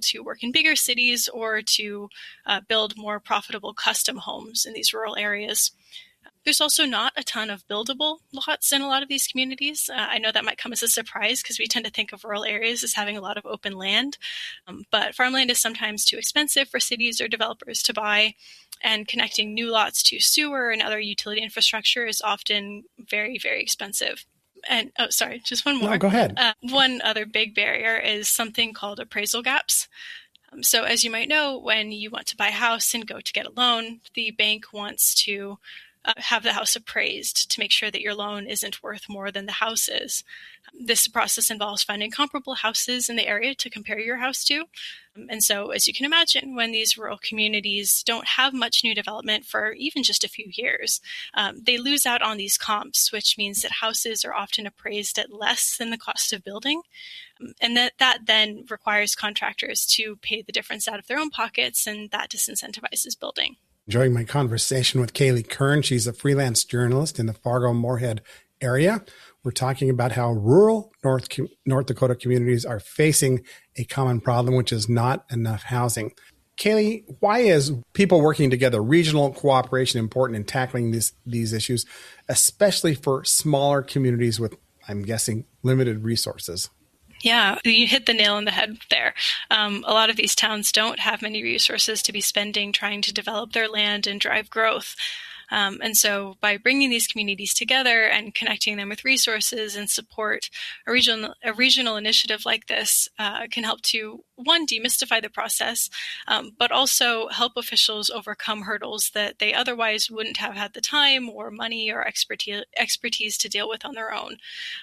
to work in bigger cities or to build more profitable custom homes in these rural areas. There's also not a ton of buildable lots in a lot of these communities. I know that might come as a surprise because we tend to think of rural areas as having a lot of open land, but farmland is sometimes too expensive for cities or developers to buy, and connecting new lots to sewer and other utility infrastructure is often very, very expensive. And, just one more. No, go ahead. One other big barrier is something called appraisal gaps. So as you might know, when you want to buy a house and go to get a loan, the bank wants to have the house appraised to make sure that your loan isn't worth more than the house is. This process involves finding comparable houses in the area to compare your house to. And so, as you can imagine, when these rural communities don't have much new development for even just a few years, they lose out on these comps, which means that houses are often appraised at less than the cost of building. And that then requires contractors to pay the difference out of their own pockets, and that disincentivizes building. Enjoying my conversation with Kaylee Kern. She's a freelance journalist in the Fargo-Moorhead area. We're talking about how rural North Dakota communities are facing a common problem, which is not enough housing. Kaylee, why is people working together, regional cooperation, important in tackling these issues, especially for smaller communities with, I'm guessing, limited resources? Yeah, you hit the nail on the head there. A lot of these towns don't have many resources to be spending trying to develop their land and drive growth. And so by bringing these communities together and connecting them with resources and support, a regional initiative like this can help to, one, demystify the process, but also help officials overcome hurdles that they otherwise wouldn't have had the time or money or expertise to deal with on their own.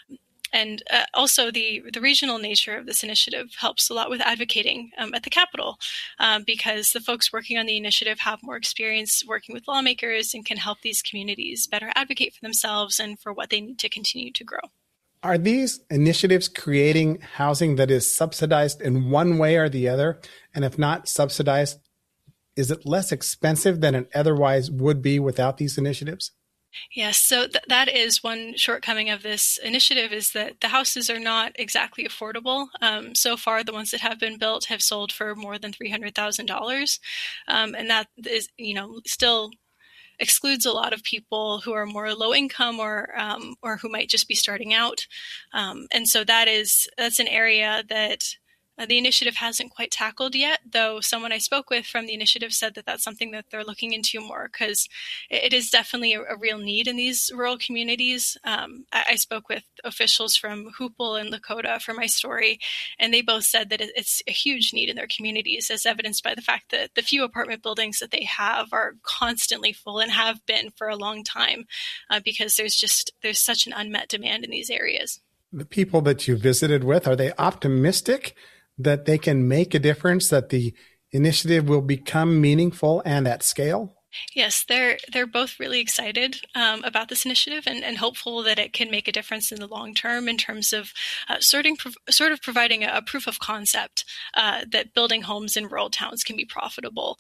And also the regional nature of this initiative helps a lot with advocating at the Capitol because the folks working on the initiative have more experience working with lawmakers and can help these communities better advocate for themselves and for what they need to continue to grow. Are these initiatives creating housing that is subsidized in one way or the other? And if not subsidized, is it less expensive than it otherwise would be without these initiatives? Yes, so that is one shortcoming of this initiative is that the houses are not exactly affordable. So far, the ones that have been built have sold for more than $300,000. And that is, still excludes a lot of people who are more low income or who might just be starting out. And so that's an area that the initiative hasn't quite tackled yet, though someone I spoke with from the initiative said that that's something that they're looking into more because it is definitely a real need in these rural communities. I spoke with officials from Hoople and Lakota for my story, and they both said that it's a huge need in their communities, as evidenced by the fact that the few apartment buildings that they have are constantly full and have been for a long time because there's such an unmet demand in these areas. The people that you visited with, are they optimistic that they can make a difference, that the initiative will become meaningful and at scale? Yes, they're both really excited about this initiative and hopeful that it can make a difference in the long term in terms of sort of providing a proof of concept that building homes in rural towns can be profitable.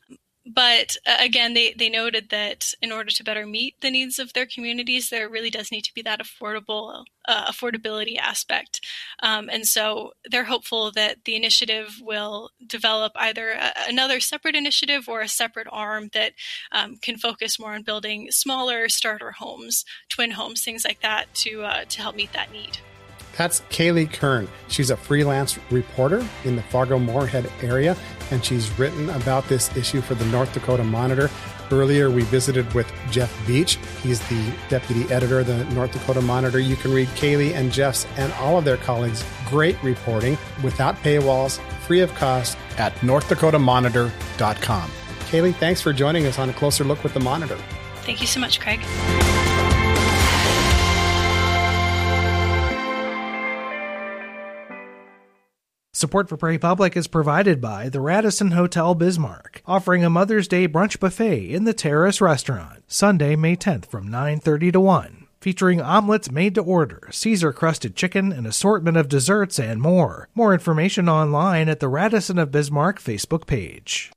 But again, they noted that in order to better meet the needs of their communities, there really does need to be that affordability aspect. And so they're hopeful that the initiative will develop either another separate initiative or a separate arm that can focus more on building smaller starter homes, twin homes, things like that to help meet that need. That's Kaylee Kern. She's a freelance reporter in the Fargo-Moorhead area, and she's written about this issue for the North Dakota Monitor. Earlier, we visited with Jeff Beach. He's the deputy editor of the North Dakota Monitor. You can read Kaylee and Jeff's and all of their colleagues' great reporting without paywalls, free of cost at NorthDakotaMonitor.com. Kaylee, thanks for joining us on A Closer Look with the Monitor. Thank you so much, Craig. Support for Prairie Public is provided by the Radisson Hotel Bismarck, offering a Mother's Day brunch buffet in the Terrace Restaurant, Sunday, May 10th from 9:30 to 1, featuring omelets made to order, Caesar-crusted chicken, an assortment of desserts, and more. More information online at the Radisson of Bismarck Facebook page.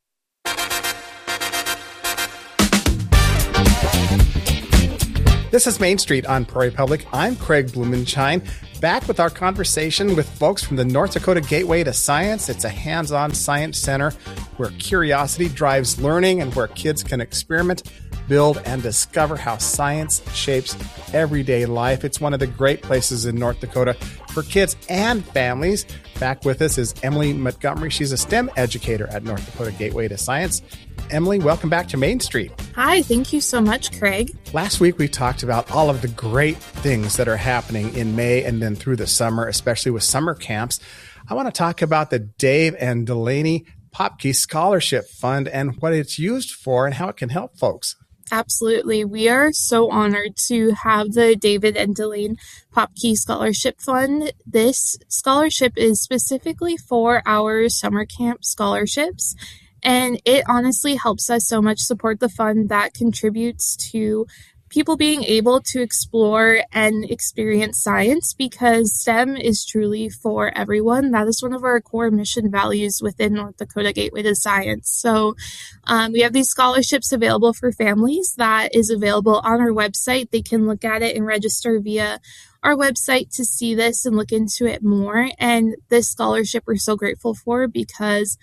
This is Main Street on Prairie Public. I'm Craig Blumenshine. back with our conversation with folks from the North Dakota Gateway to Science. It's a hands-on science center where curiosity drives learning and where kids can experiment, build, and discover how science shapes everyday life. It's one of the great places in North Dakota for kids and families. Back with us is Emily Montgomery. She's a STEM educator at North Dakota Gateway to Science. Emily, welcome back to Main Street. Hi, thank you so much, Craig. Last week, we talked about all of the great things that are happening in May and then through the summer, especially with summer camps. I want to talk about the Dave and Delaney Popke Scholarship Fund and what it's used for and how it can help folks. Absolutely. We are so honored to have the David and Delaney Popke Scholarship Fund. This scholarship is specifically for our summer camp scholarships, and it honestly helps us so much support the fund that contributes to people being able to explore and experience science, because STEM is truly for everyone. That is one of our core mission values within North Dakota Gateway to Science. So we have these scholarships available for families. That is available on our website. They can look at it and register via our website to see this and look into it more. And this scholarship we're so grateful for because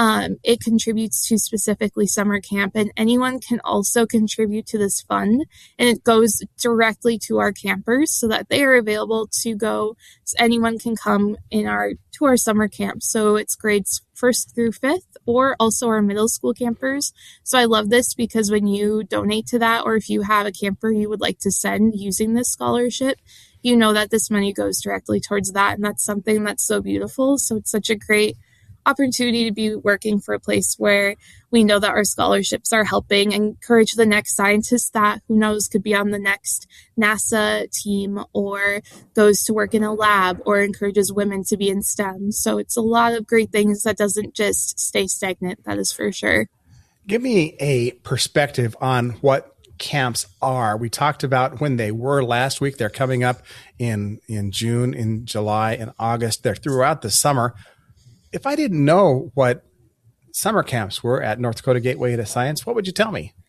it contributes to specifically summer camp, and anyone can also contribute to this fund, and it goes directly to our campers so that they are available to go. So anyone can come to our summer camp. So it's grades 1st through 5th, or also our middle school campers. So I love this because when you donate to that, or if you have a camper you would like to send using this scholarship, you know that this money goes directly towards that, and that's something that's so beautiful. So it's such a great opportunity to be working for a place where we know that our scholarships are helping encourage the next scientist that, who knows, could be on the next NASA team or goes to work in a lab or encourages women to be in STEM. So it's a lot of great things that doesn't just stay stagnant, that is for sure. Give me a perspective on what camps are. We talked about when they were last week. They're coming up in June, in July, and August. They're throughout the summer. If I didn't know what summer camps were at North Dakota Gateway to Science, what would you tell me?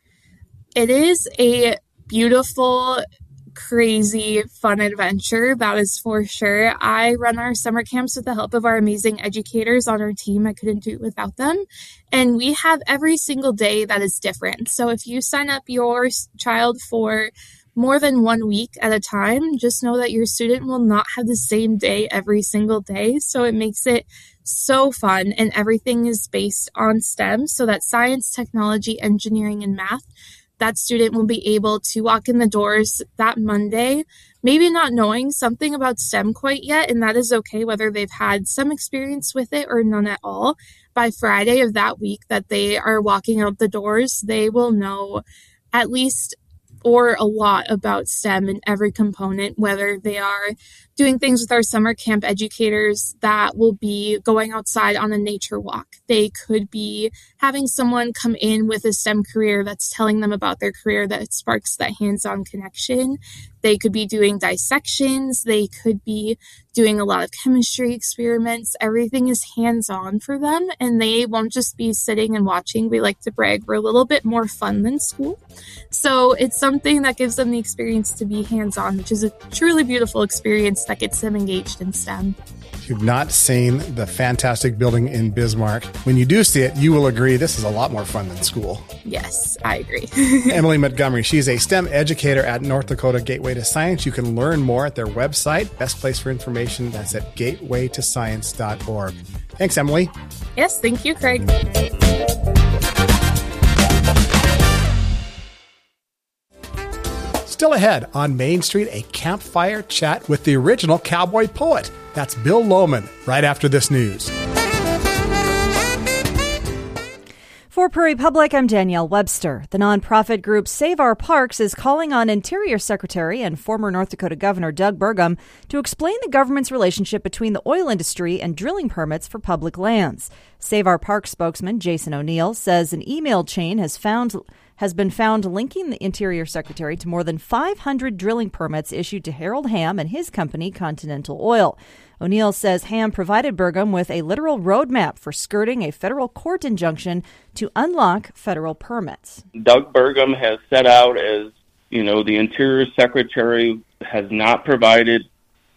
It is a beautiful, crazy, fun adventure, that is for sure. I run our summer camps with the help of our amazing educators on our team. I couldn't do it without them. And we have every single day that is different. So if you sign up your child for more than 1 week at a time, just know that your student will not have the same day every single day. So it makes it so fun, and everything is based on STEM, so that science, technology, engineering, and math. That student will be able to walk in the doors that Monday, maybe not knowing something about STEM quite yet, and that is okay whether they've had some experience with it or none at all. By Friday of that week that they are walking out the doors, they will know at least or a lot about STEM in every component, whether they are doing things with our summer camp educators that will be going outside on a nature walk. They could be having someone come in with a STEM career that's telling them about their career that sparks that hands-on connection. They could be doing dissections. They could be doing a lot of chemistry experiments. Everything is hands-on for them, and they won't just be sitting and watching. We like to brag we're a little bit more fun than school. So it's something that gives them the experience to be hands-on, which is a truly beautiful experience that gets them engaged in STEM. If you've not seen the fantastic building in Bismarck, when you do see it, you will agree this is a lot more fun than school. Yes, I agree. Emily Montgomery, she's a STEM educator at North Dakota Gateway to Science. You can learn more at their website. Best place for information, that's at gatewaytoscience.org. Thanks, Emily. Yes, thank you, Craig. Still ahead on Main Street, a campfire chat with the original cowboy poet. That's Bill Lohman, right after this news. For Prairie Public, I'm Danielle Webster. The nonprofit group Save Our Parks is calling on Interior Secretary and former North Dakota Governor Doug Burgum to explain the government's relationship between the oil industry and drilling permits for public lands. Save Our Parks spokesman Jason O'Neill says an email chain has been found linking the Interior Secretary to more than 500 drilling permits issued to Harold Hamm and his company, Continental Oil. O'Neill says Hamm provided Burgum with a literal roadmap for skirting a federal court injunction to unlock federal permits. Doug Burgum has set out as, the Interior Secretary has not provided,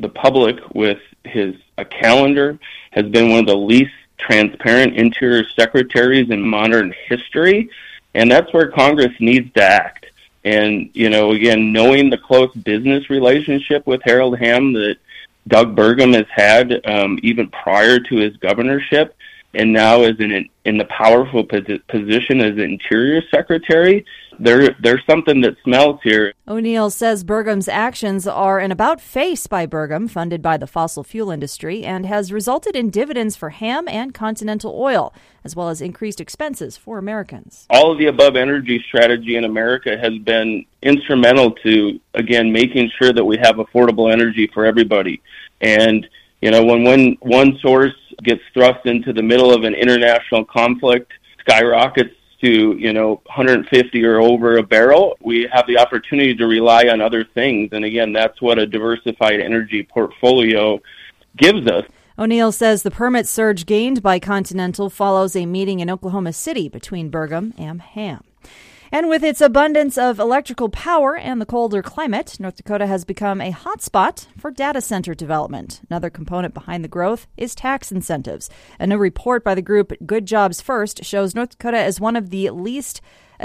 the public with his calendar, has been one of the least transparent interior secretaries in modern history, and that's where Congress needs to act. And, again, knowing the close business relationship with Harold Hamm that Doug Burgum has had even prior to his governorship, and now is in the powerful position as Interior Secretary, there's something that smells here. O'Neill says Burgum's actions are an about-face by Burgum, funded by the fossil fuel industry, and has resulted in dividends for Hamm and Continental Oil, as well as increased expenses for Americans. All of the above energy strategy in America has been instrumental to, again, making sure that we have affordable energy for everybody. And when one source gets thrust into the middle of an international conflict, skyrockets to 150 or over a barrel, we have the opportunity to rely on other things. And again, that's what a diversified energy portfolio gives us. O'Neill says the permit surge gained by Continental follows a meeting in Oklahoma City between Burgum and Hamm. And with its abundance of electrical power and the colder climate, North Dakota has become a hotspot for data center development. Another component behind the growth is tax incentives. A new report by the group Good Jobs First shows North Dakota as one of at least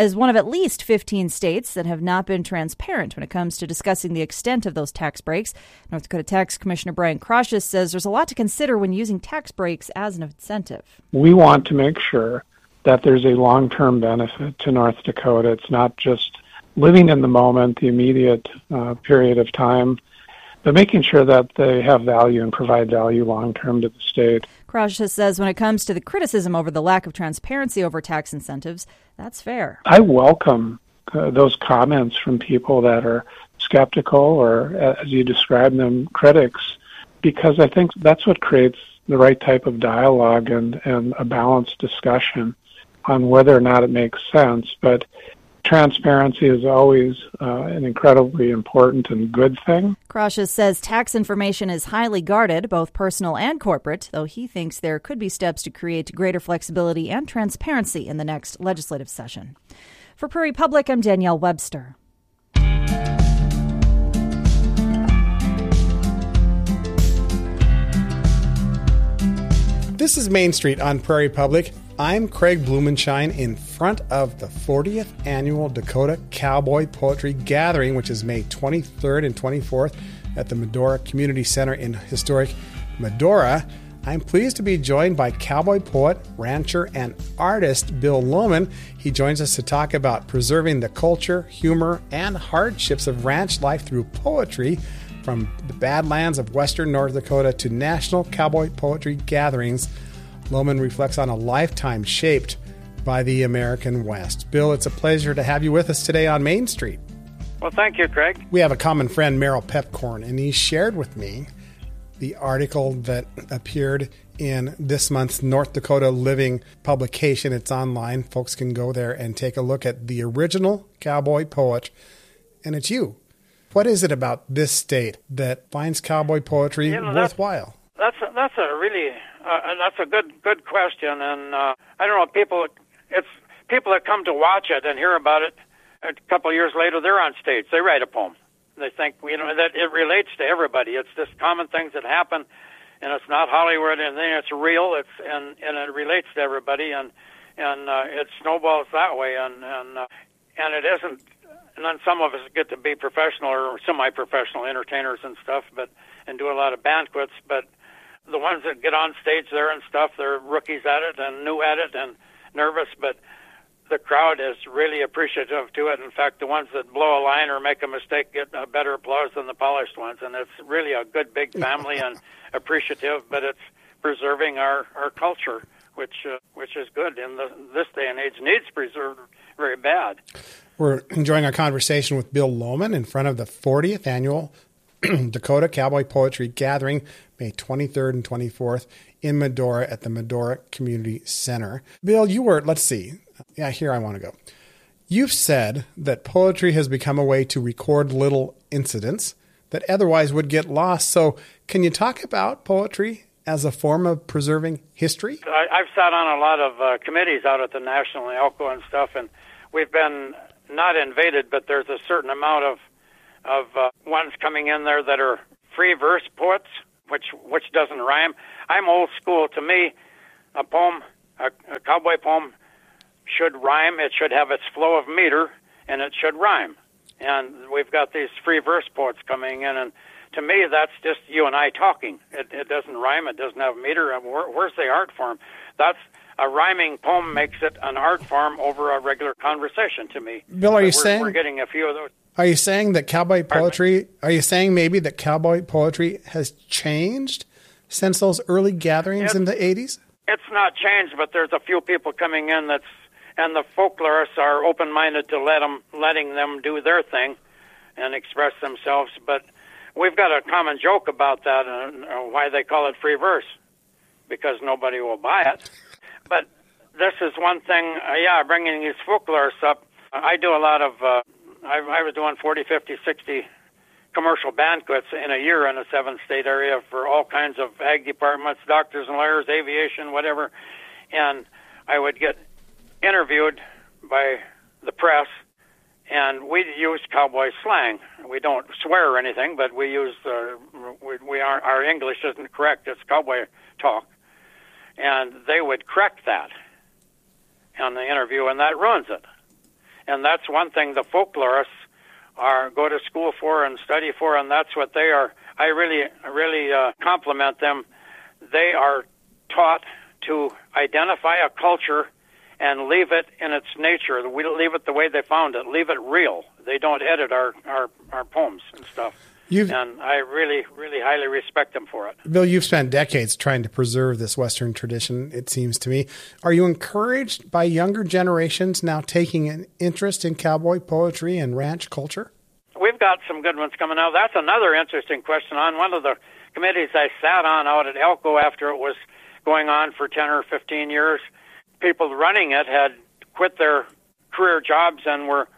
15 states that have not been transparent when it comes to discussing the extent of those tax breaks. North Dakota Tax Commissioner Brian Krosius says there's a lot to consider when using tax breaks as an incentive. We want to make sure that there's a long-term benefit to North Dakota. It's not just living in the moment, the immediate period of time, but making sure that they have value and provide value long-term to the state. Krosius says when it comes to the criticism over the lack of transparency over tax incentives, that's fair. I welcome those comments from people that are skeptical or, as you describe them, critics, because I think that's what creates the right type of dialogue and a balanced discussion on whether or not it makes sense. But transparency is always an incredibly important and good thing. Krosius says tax information is highly guarded, both personal and corporate, though he thinks there could be steps to create greater flexibility and transparency in the next legislative session. For Prairie Public, I'm Danielle Webster. This is Main Street on Prairie Public. I'm Craig Blumenshine in front of the 40th Annual Dakota Cowboy Poetry Gathering, which is May 23rd and 24th at the Medora Community Center in historic Medora. I'm pleased to be joined by cowboy poet, rancher, and artist Bill Lohman. He joins us to talk about preserving the culture, humor, and hardships of ranch life through poetry, from the Badlands of western North Dakota to national cowboy poetry gatherings. Lohman reflects on a lifetime shaped by the American West. Bill, it's a pleasure to have you with us today on Main Street. Well, thank you, Craig. We have a common friend, Merrill Pepcorn, and he shared with me the article that appeared in this month's North Dakota Living publication. It's online. Folks can go there and take a look at the original cowboy poet, and it's you. What is it about this state that finds cowboy poetry worthwhile? That's a really that's a good question, and I don't know, people that come to watch it and hear about it a couple of years later, they're on stage, they write a poem. They think that it relates to everybody. It's just common things that happen, and it's not Hollywood, and then it's real. And it relates to everybody, and it snowballs that way, and it isn't. And then some of us get to be professional or semi-professional entertainers and stuff, and do a lot of banquets. But the ones that get on stage there and stuff, they're rookies at it and new at it and nervous. But the crowd is really appreciative to it. In fact, the ones that blow a line or make a mistake get a better applause than the polished ones. And it's really a good big family and appreciative. But it's preserving our culture, which is good in this day and age. Needs preserved very bad. We're enjoying our conversation with Bill Lohman in front of the 40th Annual Dakota Cowboy Poetry Gathering, May 23rd and 24th in Medora at the Medora Community Center. Bill, you were, let's see. Yeah, here I want to go. You've said that poetry has become a way to record little incidents that otherwise would get lost. So can you talk about poetry as a form of preserving history? I've sat on a lot of committees out at the National Elko and stuff, and we've been not invaded, but there's a certain amount of ones coming in there that are free verse poets, which doesn't rhyme. I'm old school. To me, a poem, a cowboy poem, should rhyme. It should have its flow of meter, and it should rhyme. And we've got these free verse poets coming in, and to me, that's just you and I talking. It doesn't rhyme. It doesn't have meter. Where's the art form? That's a rhyming poem makes it an art form over a regular conversation to me. Bill, are you saying we're getting a few of those? Are you saying that cowboy poetry? Are you saying maybe that cowboy poetry has changed since those early gatherings in the 80s? It's not changed, but there's a few people coming in and the folklorists are open-minded to letting them do their thing and express themselves. But we've got a common joke about that and why they call it free verse, because nobody will buy it. But this is one thing, bringing these folklorists up. I do a lot of, I was doing 40, 50, 60 commercial banquets in a year in a 7-state area for all kinds of ag departments, doctors and lawyers, aviation, whatever. And I would get interviewed by the press, and we use cowboy slang. We don't swear or anything, but we use our English isn't correct. It's cowboy talk, and they would correct that on the interview, and that ruins it. And that's one thing the folklorists go to school for and study for, and that's what they are. I really compliment them. They are taught to identify a culture and leave it in its nature. We leave it the way they found it. Leave it real. They don't edit our poems and stuff. And I really, really highly respect them for it. Bill, you've spent decades trying to preserve this Western tradition, it seems to me. Are you encouraged by younger generations now taking an interest in cowboy poetry and ranch culture? We've got some good ones coming out. That's another interesting question. On one of the committees I sat on out at Elko after it was going on for 10 or 15 years, people running it had quit their career jobs and were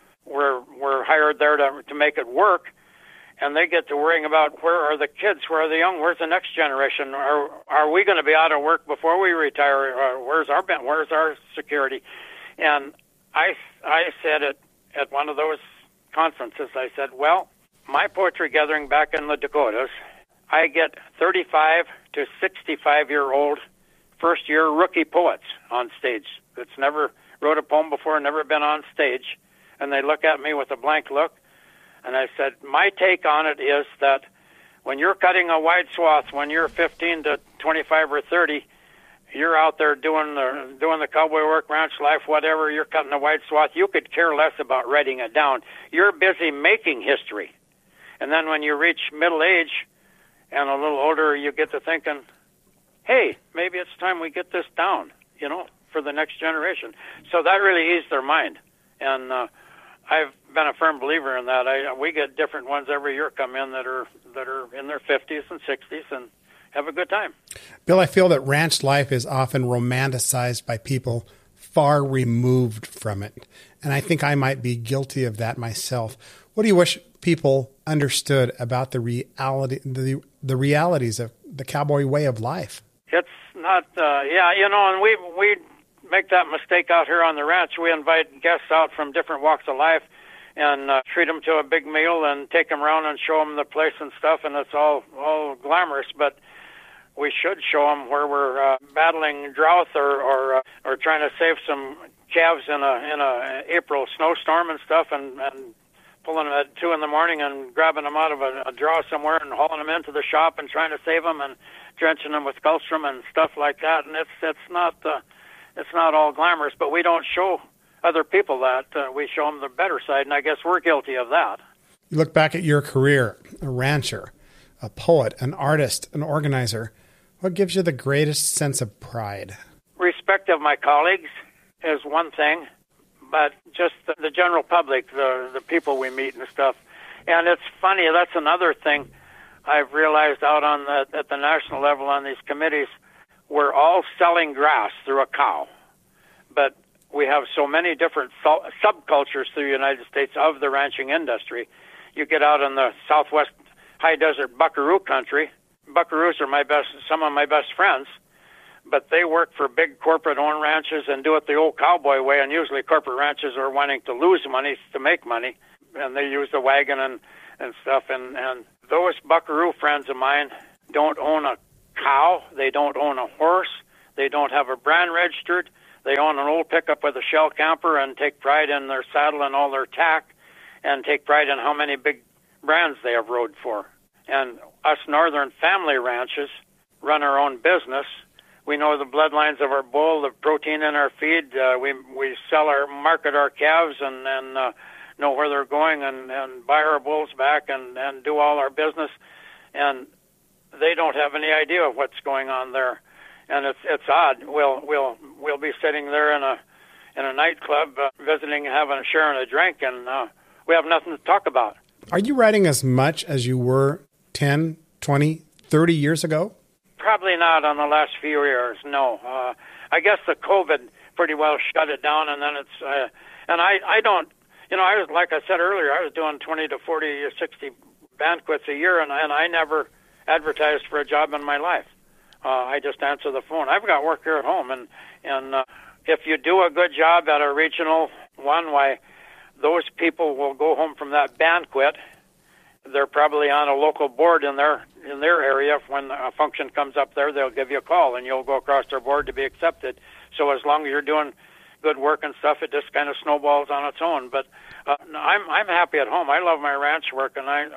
hired there to make it work. And they get to worrying about where are the kids, where are the young, where's the next generation? Are we going to be out of work before we retire? Where's our security? And I said at one of those conferences, I said, well, my poetry gathering back in the Dakotas, I get 35 to 65-year-old first-year rookie poets on stage that's never wrote a poem before, never been on stage, and they look at me with a blank look. And I said, my take on it is that when you're cutting a wide swath, when you're 15 to 25 or 30, you're out there doing the cowboy work, ranch life, whatever, you're cutting a wide swath. You could care less about writing it down. You're busy making history. And then when you reach middle age and a little older, you get to thinking, hey, maybe it's time we get this down, for the next generation. So that really eased their mind. And I've been a firm believer in that. We get different ones every year come in that are in their 50s and 60s and have a good time. Bill, I feel that ranch life is often romanticized by people far removed from it. And I think I might be guilty of that myself. What do you wish people understood about the realities of the cowboy way of life? It's not, and we make that mistake out here on the ranch. We invite guests out from different walks of life and treat them to a big meal and take them around and show them the place and stuff, and it's all glamorous, but we should show them where we're battling drought or trying to save some calves in a April snowstorm and stuff, and pulling them at 2 a.m. and grabbing them out of a draw somewhere and hauling them into the shop and trying to save them and drenching them with colostrum and stuff like that. And it's not all glamorous, but we don't show other people that. We show them the better side, and I guess we're guilty of that. You look back at your career, a rancher, a poet, an artist, an organizer. What gives you the greatest sense of pride? Respect of my colleagues is one thing, but just the general public, the people we meet and stuff. And it's funny, that's another thing I've realized out at the national level on these committees. We're all selling grass through a cow, but we have so many different subcultures through the United States of the ranching industry. You get out in the southwest high desert buckaroo country. Buckaroos are some of my best friends, but they work for big corporate-owned ranches and do it the old cowboy way, and usually corporate ranches are wanting to lose money to make money, and they use the wagon and stuff, and those buckaroo friends of mine don't own a cow, they don't own a horse, they don't have a brand registered, they own an old pickup with a shell camper and take pride in their saddle and all their tack, and take pride in how many big brands they have rode for. And us northern family ranches run our own business. We know the bloodlines of our bull, the protein in our feed. We market our calves and know where they're going and buy our bulls back and do all our business. And they don't have any idea of what's going on there. And it's odd. We'll be sitting there in a nightclub visiting, sharing a drink, and we have nothing to talk about. Are you riding as much as you were 10, 20, 30 years ago? Probably not on the last few years, no. I guess the COVID pretty well shut it down, and then it's... and I don't... I was, like I said earlier, I was doing 20 to 40 or 60 banquets a year, and I never advertised for a job in my life. I just answer the phone. I've got work here at home, and if you do a good job at a regional one, why, those people will go home from that banquet. They're probably on a local board in their area. When a function comes up there, they'll give you a call, and you'll go across their board to be accepted. So as long as you're doing good work and stuff, it just kind of snowballs on its own. But I'm happy at home. I love my ranch work, and I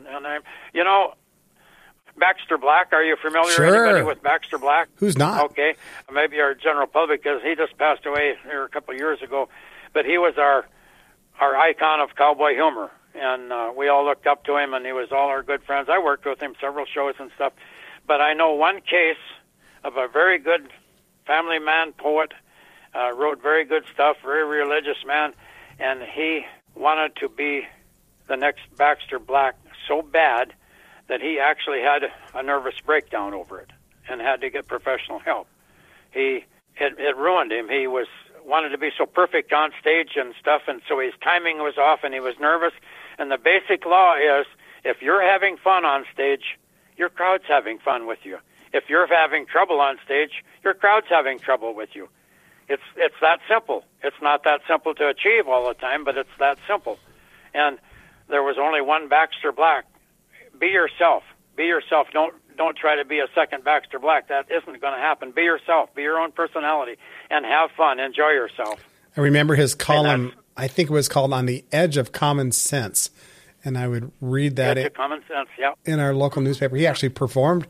Baxter Black. Are you familiar anybody with Baxter Black? Who's not? Okay, maybe our general public, because he just passed away here a couple of years ago. But he was our icon of cowboy humor, and we all looked up to him, and he was all our good friends. I worked with him several shows and stuff. But I know one case of a very good family man, poet, wrote very good stuff, very religious man, and he wanted to be the next Baxter Black so bad that he actually had a nervous breakdown over it and had to get professional help. It ruined him. He wanted to be so perfect on stage and stuff, and so his timing was off and he was nervous. And the basic law is, if you're having fun on stage, your crowd's having fun with you. If you're having trouble on stage, your crowd's having trouble with you. It's that simple. It's not that simple to achieve all the time, but it's that simple. And there was only one Baxter Black. Be yourself. Be yourself. Don't try to be a second Baxter Black. That isn't going to happen. Be yourself. Be your own personality and have fun. Enjoy yourself. I remember his column, I think it was called On the Edge of Common Sense. And I would read that Common Sense, yeah. In our local newspaper. He actually performed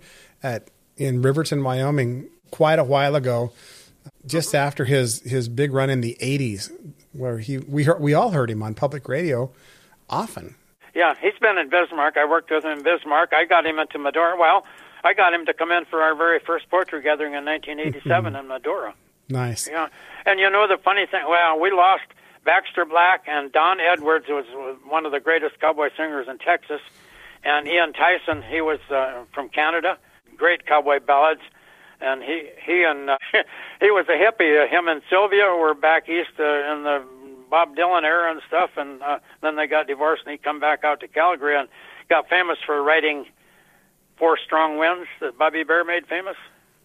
in Riverton, Wyoming quite a while ago, just after his big run in the 80s, where we all heard him on public radio often. Yeah, he's been in Bismarck. I worked with him in Bismarck. I got him into Medora. Well, I got him to come in for our very first poetry gathering in 1987 in Medora. Nice. Yeah. And the funny thing, we lost Baxter Black, and Don Edwards was one of the greatest cowboy singers in Texas, and Ian Tyson, he was from Canada, great cowboy ballads, and he was a hippie. Him and Sylvia were back east in the Bob Dylan era and stuff, and then they got divorced, and he come back out to Calgary and got famous for writing Four Strong Winds that Bobby Bear made famous.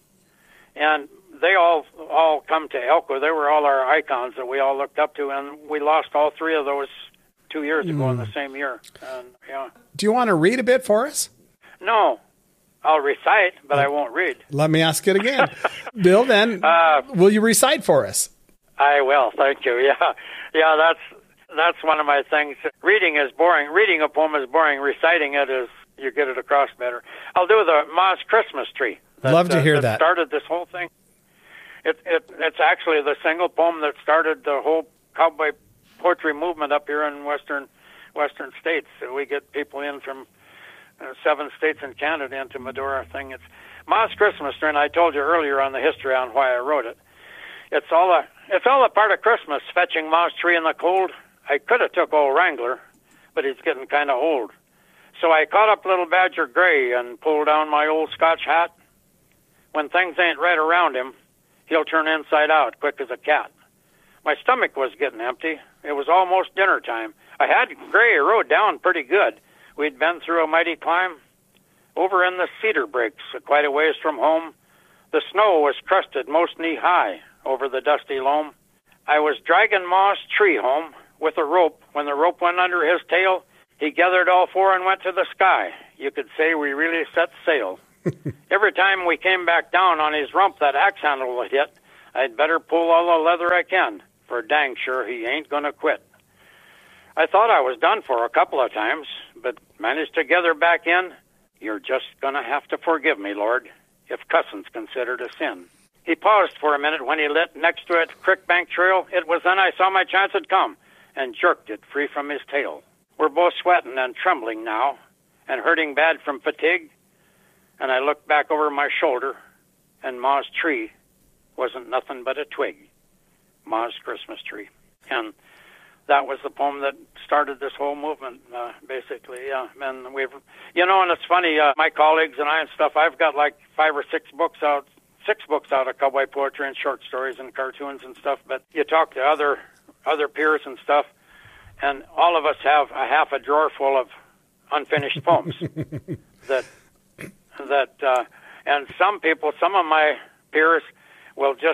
And they all come to Elko. They were all our icons that we all looked up to, and we lost all three of those 2 years ago in the same year. And, yeah. Do you want to read a bit for us? No. I'll recite, but I won't read. Let me ask it again. Bill, then, will you recite for us? I will, thank you. Yeah, that's one of my things. Reading is boring. Reading a poem is boring. Reciting it is, you get it across better. I'll do the Ma's Christmas Tree. Love to hear that. Started this whole thing. It's actually the single poem that started the whole cowboy poetry movement up here in western states. So we get people in from 7 states in Canada into Medora thing. It's Ma's Christmas Tree, and I told you earlier on the history on why I wrote it. It's all a part of Christmas, fetching Ma's tree in the cold. I could have took old Wrangler, but he's getting kind of old. So I caught up little Badger Gray and pulled down my old Scotch hat. When things ain't right around him, he'll turn inside out quick as a cat. My stomach was getting empty. It was almost dinner time. I had Gray rode down pretty good. We'd been through a mighty climb. Over in the cedar breaks, quite a ways from home, the snow was crusted most knee-high over the dusty loam. I was dragging Ma's tree home with a rope. When the rope went under his tail, he gathered all 4 and went to the sky. you could say we really set sail. Every time we came back down on his rump, that axe handle would hit. I'd better pull all the leather I can, for dang sure he ain't going to quit. I thought I was done for a couple of times, but managed to gather back in. You're just going to have to forgive me, Lord, if cussing's considered a sin. He paused for a minute when he lit next to it Crickbank Trail. It was then I saw my chance had come and jerked it free from his tail. We're both sweating and trembling now and hurting bad from fatigue. And I looked back over my shoulder, and Ma's tree wasn't nothing but a twig. Ma's Christmas tree. And that was the poem that started this whole movement, basically. Yeah. And we've, and it's funny, my colleagues and I and stuff, I've got like 5 or 6 books out of cowboy poetry and short stories and cartoons and stuff. But you talk to other peers and stuff, and all of us have a half a drawer full of unfinished poems and some of my peers will just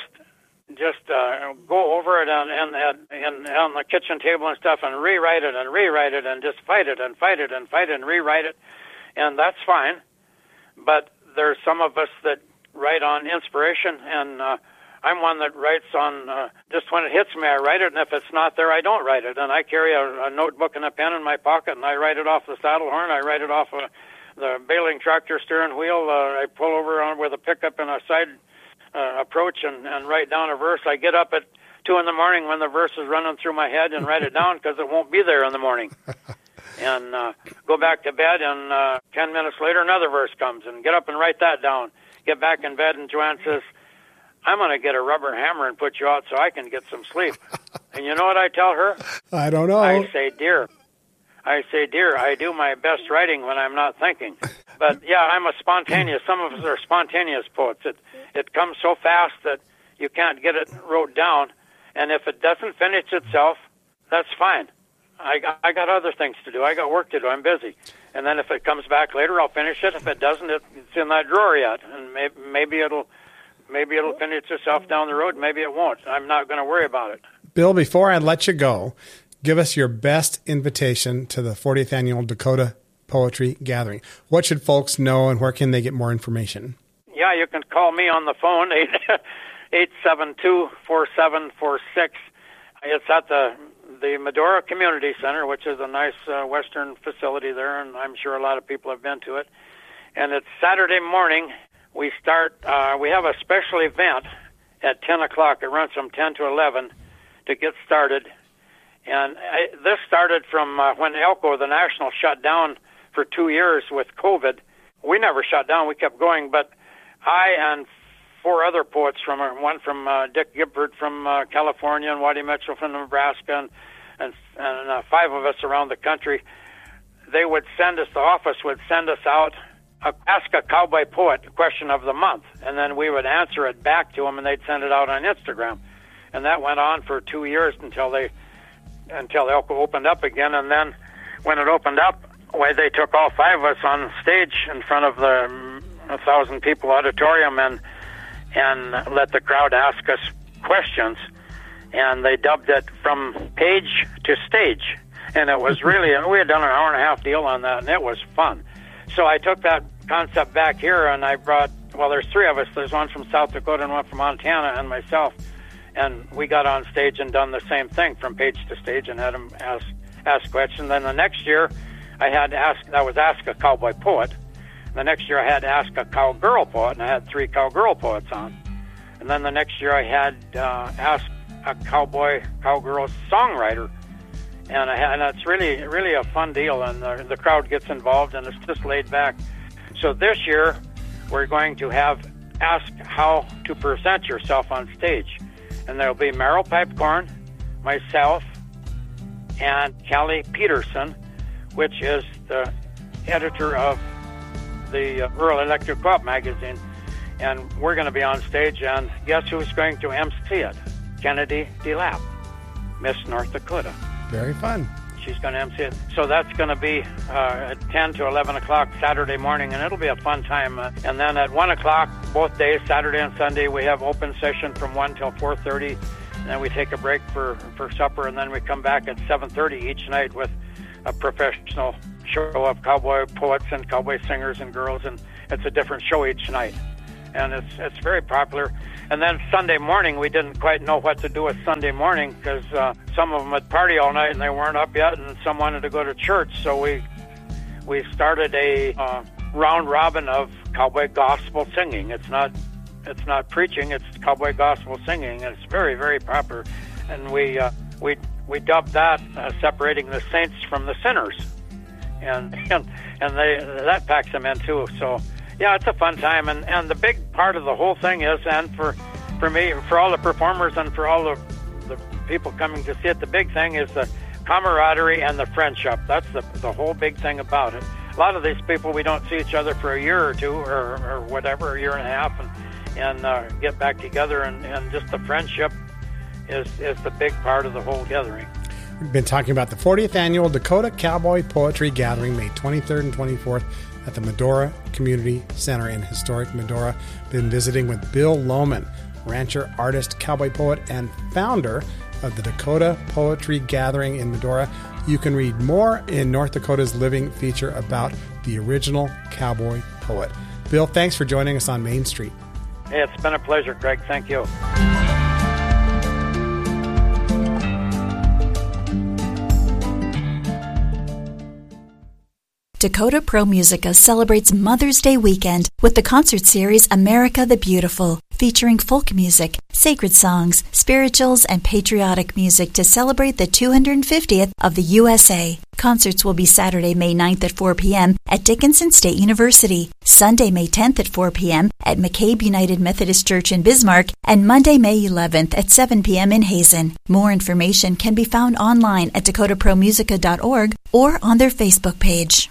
go over it on the kitchen table and stuff and rewrite it and just fight it and rewrite it, and that's fine. But there's some of us that write on inspiration, and I'm one that writes on just when it hits me, I write it, and if it's not there, I don't write it. And I carry a notebook and a pen in my pocket, and I write it off the saddle horn, I write it off the baling tractor steering wheel. I pull over on with a pickup and a side approach and write down a verse. I get up at 2 a.m. when the verse is running through my head and write it down because it won't be there in the morning. And go back to bed, and 10 minutes later another verse comes, and get up and write that down. Get back in bed, and Joanne says, I'm going to get a rubber hammer and put you out so I can get some sleep. And you know what I tell her? I don't know. I say, dear, I do my best writing when I'm not thinking. But, yeah, I'm a spontaneous. Some of us are spontaneous poets. It comes so fast that you can't get it wrote down. And if it doesn't finish itself, that's fine. I got other things to do. I got work to do. I'm busy. And then if it comes back later, I'll finish it. If it doesn't, it's in that drawer yet. And maybe it'll finish itself down the road. Maybe it won't. I'm not going to worry about it. Bill, before I let you go, give us your best invitation to the 40th Annual Dakota Poetry Gathering. What should folks know, and where can they get more information? Yeah, you can call me on the phone, 872-4746. It's at the Medora Community Center, which is a nice Western facility there, and I'm sure a lot of people have been to it. And it's Saturday morning. We have a special event at 10 o'clock. It runs from 10 to 11 to get started. And this started from when Elko, the National, shut down for 2 years with COVID. We never shut down. We kept going. But I and 4 other poets, one from Dick Gibbard from California, and Waddy Mitchell from Nebraska, and 5 of us around the country, the office would send us out Ask a Cowboy Poet question of the month, and then we would answer it back to them, and they'd send it out on Instagram. And that went on for 2 years until Elko opened up again. And then when it opened up, they took all 5 of us on stage in front of the 1,000 people auditorium and let the crowd ask us questions. And they dubbed it From Page to Stage. And it was really, we had done an hour-and-a-half deal on that, and it was fun. So I took that concept back here, and I brought, there's 3 of us. There's one from South Dakota and one from Montana and myself. And we got on stage and done the same thing, from page to stage, and had them ask questions. Then the next year, that was Ask a Cowboy Poet. The next year I had Ask a Cowgirl Poet, and I had 3 cowgirl poets on. And then the next year I had Ask a Cowgirl Songwriter. And it's really, really a fun deal, and the crowd gets involved, and it's just laid back. So this year, we're going to have Ask How to Present Yourself on Stage. And there'll be Merrill Pipecorn, myself, and Callie Peterson, which is the editor of the Rural Electric Co-op magazine. And we're going to be on stage, and guess who's going to MC it? Kennedy DeLapp, Miss North Dakota. Very fun. She's going to MC it. So that's going to be at 10 to 11 o'clock Saturday morning, and it'll be a fun time. And then at 1 o'clock, both days, Saturday and Sunday, we have open session from 1 till 4:30. And then we take a break for supper, and then we come back at 7:30 each night with a professional show of cowboy poets and cowboy singers and girls, and it's a different show each night. And it's very popular. And then Sunday morning, we didn't quite know what to do with Sunday morning because some of them had party all night and they weren't up yet, and some wanted to go to church. So we started a round robin of cowboy gospel singing. It's not preaching; it's cowboy gospel singing, and it's very, very popular. And we dubbed that separating the saints from the sinners, and that packs them in too. So. Yeah, it's a fun time, and the big part of the whole thing is, and for me, for all the performers and for all the people coming to see it, the big thing is the camaraderie and the friendship. That's the whole big thing about it. A lot of these people, we don't see each other for a year or two or whatever, a year and a half, and get back together, and just the friendship is the big part of the whole gathering. We've been talking about the 40th Annual Dakota Cowboy Poetry Gathering, May 23rd and 24th. At the Medora Community Center in historic Medora. Been visiting with Bill Lohman, rancher, artist, cowboy poet, and founder of the Dakota Poetry Gathering in Medora. You can read more in North Dakota's Living feature about the original cowboy poet. Bill, thanks for joining us on Main Street. Hey, it's been a pleasure, Craig. Thank you. Dakota Pro Musica celebrates Mother's Day weekend with the concert series America the Beautiful, featuring folk music, sacred songs, spirituals, and patriotic music to celebrate the 250th of the USA. Concerts will be Saturday, May 9th at 4 p.m. at Dickinson State University, Sunday, May 10th at 4 p.m. at McCabe United Methodist Church in Bismarck, and Monday, May 11th at 7 p.m. in Hazen. More information can be found online at dakotapromusica.org or on their Facebook page.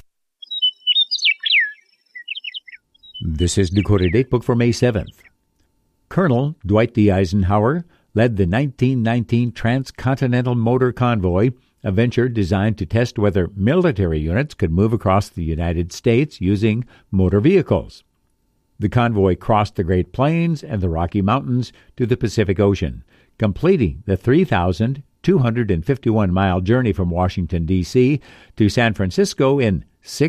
This is Dakota Datebook for May 7th. Colonel Dwight D. Eisenhower led the 1919 Transcontinental Motor Convoy, a venture designed to test whether military units could move across the United States using motor vehicles. The convoy crossed the Great Plains and the Rocky Mountains to the Pacific Ocean, completing the 3,251-mile journey from Washington, D.C. to San Francisco in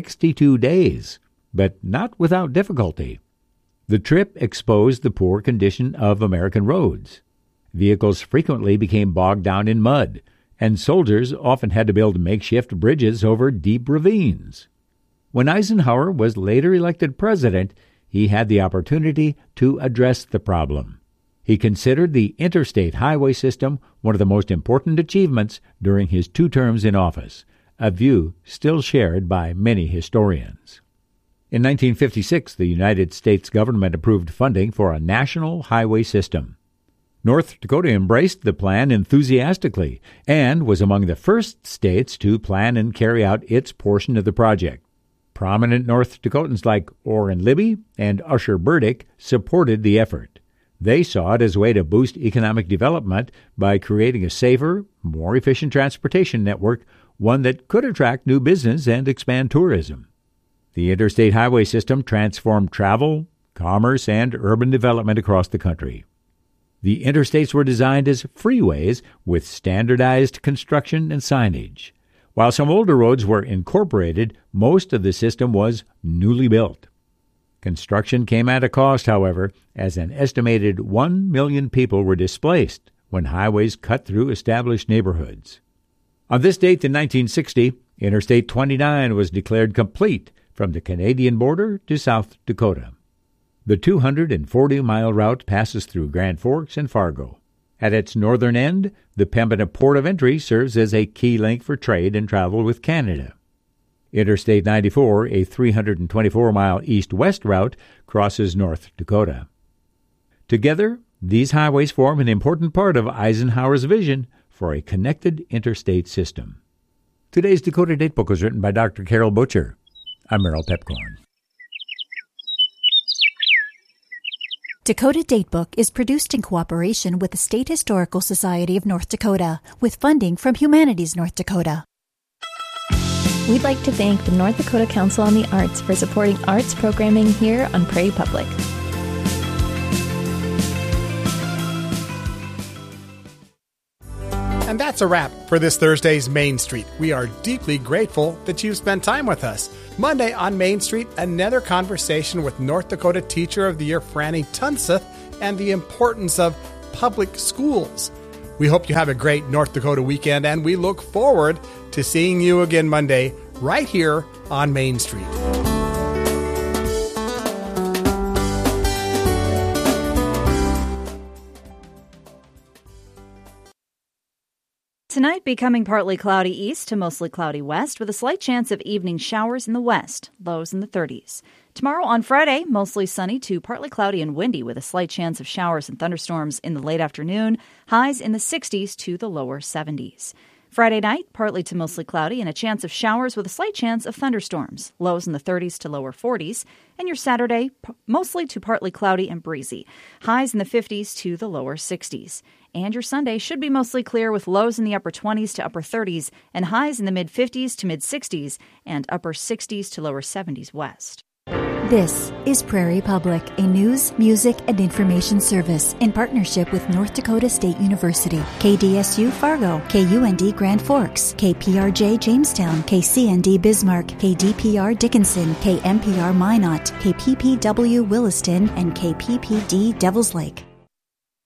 62 days. But not without difficulty. The trip exposed the poor condition of American roads. Vehicles frequently became bogged down in mud, and soldiers often had to build makeshift bridges over deep ravines. When Eisenhower was later elected president, he had the opportunity to address the problem. He considered the interstate highway system one of the most important achievements during his 2 terms in office, a view still shared by many historians. In 1956, the United States government approved funding for a national highway system. North Dakota embraced the plan enthusiastically and was among the first states to plan and carry out its portion of the project. Prominent North Dakotans like Orrin Libby and Usher Burdick supported the effort. They saw it as a way to boost economic development by creating a safer, more efficient transportation network, one that could attract new business and expand tourism. The interstate highway system transformed travel, commerce, and urban development across the country. The interstates were designed as freeways with standardized construction and signage. While some older roads were incorporated, most of the system was newly built. Construction came at a cost, however, as an estimated 1 million people were displaced when highways cut through established neighborhoods. On this date in 1960, Interstate 29 was declared complete from the Canadian border to South Dakota. The 240-mile route passes through Grand Forks and Fargo. At its northern end, the Pembina Port of Entry serves as a key link for trade and travel with Canada. Interstate 94, a 324-mile east-west route, crosses North Dakota. Together, these highways form an important part of Eisenhower's vision for a connected interstate system. Today's Dakota Datebook was written by Dr. Carol Butcher. I'm Merrill Pepcorn. Dakota Datebook is produced in cooperation with the State Historical Society of North Dakota, with funding from Humanities North Dakota. We'd like to thank the North Dakota Council on the Arts for supporting arts programming here on Prairie Public. And that's a wrap for this Thursday's Main Street. We are deeply grateful that you've spent time with us. Monday on Main Street, another conversation with North Dakota Teacher of the Year Franny Tunseth and the importance of public schools. We hope you have a great North Dakota weekend, and we look forward to seeing you again Monday right here on Main Street. Tonight, becoming partly cloudy east to mostly cloudy west with a slight chance of evening showers in the west, lows in the 30s. Tomorrow on Friday, mostly sunny to partly cloudy and windy with a slight chance of showers and thunderstorms in the late afternoon, highs in the 60s to the lower 70s. Friday night, partly to mostly cloudy and a chance of showers with a slight chance of thunderstorms, lows in the 30s to lower 40s. And your Saturday, mostly to partly cloudy and breezy, highs in the 50s to the lower 60s. And your Sunday should be mostly clear with lows in the upper 20s to upper 30s and highs in the mid-50s to mid-60s and upper 60s to lower 70s west. This is Prairie Public, a news, music, and information service in partnership with North Dakota State University, KDSU Fargo, KUND Grand Forks, KPRJ Jamestown, KCND Bismarck, KDPR Dickinson, KMPR Minot, KPPW Williston, and KPPD Devils Lake.